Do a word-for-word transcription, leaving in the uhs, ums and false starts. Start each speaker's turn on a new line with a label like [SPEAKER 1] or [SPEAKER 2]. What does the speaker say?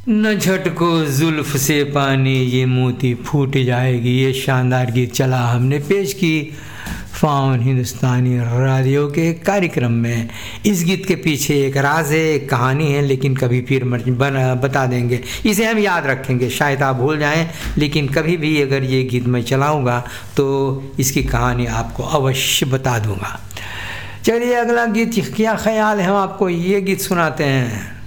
[SPEAKER 1] न झटको जुल्फ से पानी ये मोती फूट जाएगी। ये शानदार गीत चला हमने पेश की फाउन हिंदुस्तानी रेडियो के कार्यक्रम में। इस गीत के पीछे एक राज है, एक कहानी है, लेकिन कभी फिर बना बता देंगे। इसे हम याद रखेंगे, शायद आप भूल जाएं, लेकिन कभी भी अगर ये गीत मैं चलाऊंगा तो इसकी कहानी आपको अवश्य बता दूंगा। चलिए अगला गीत क्या ख्याल है, हम आपको ये गीत सुनाते हैं।